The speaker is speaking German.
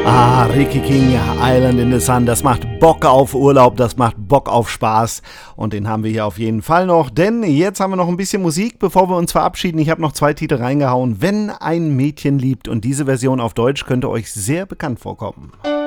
Ricky King, Island in the Sun, das macht Bock auf Urlaub, das macht Bock auf Spaß und den haben wir hier auf jeden Fall noch, denn jetzt haben wir noch ein bisschen Musik, bevor wir uns verabschieden. Ich habe noch 2 Titel reingehauen, Wenn ein Mädchen liebt, und diese Version auf Deutsch könnte euch sehr bekannt vorkommen.